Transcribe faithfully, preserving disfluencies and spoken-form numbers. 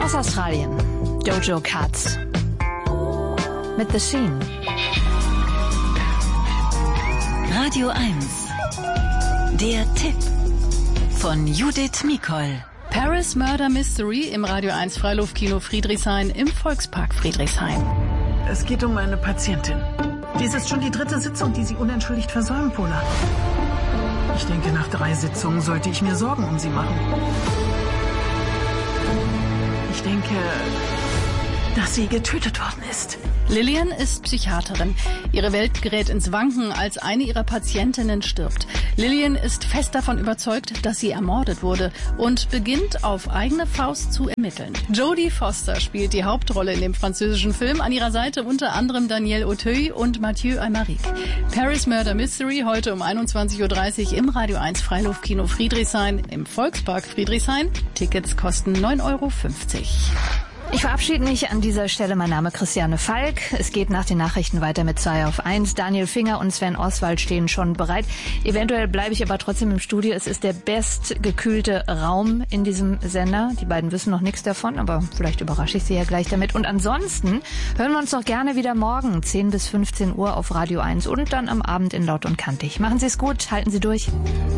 Aus Australien, Doja Cat mit The Scene. Radio eins. Der Tipp von Judith Mikol. Paris Murder Mystery im Radio eins Freiluftkino Friedrichshain im Volkspark Friedrichshain. Es geht um eine Patientin. Dies ist schon die dritte Sitzung, die Sie unentschuldigt versäumen, Pola. Ich denke, nach drei Sitzungen sollte ich mir Sorgen um sie machen. Ich denke, dass sie getötet worden ist. Lillian ist Psychiaterin. Ihre Welt gerät ins Wanken, als eine ihrer Patientinnen stirbt. Lillian ist fest davon überzeugt, dass sie ermordet wurde und beginnt auf eigene Faust zu ermitteln. Jodie Foster spielt die Hauptrolle in dem französischen Film. An ihrer Seite unter anderem Daniel Auteuil und Mathieu Aymeric. Paris Murder Mystery heute um einundzwanzig Uhr dreißig im Radio eins Freiluftkino Friedrichshain im Volkspark Friedrichshain. Tickets kosten neun Euro fünfzig. Ich verabschiede mich an dieser Stelle. Mein Name ist Christiane Falk. Es geht nach den Nachrichten weiter mit zwei auf eins. Daniel Finger und Sven Oswald stehen schon bereit. Eventuell bleibe ich aber trotzdem im Studio. Es ist der bestgekühlte Raum in diesem Sender. Die beiden wissen noch nichts davon, aber vielleicht überrasche ich sie ja gleich damit. Und ansonsten hören wir uns doch gerne wieder morgen, zehn bis fünfzehn Uhr auf Radio eins und dann am Abend in Laut und Kantig. Machen Sie es gut, halten Sie durch.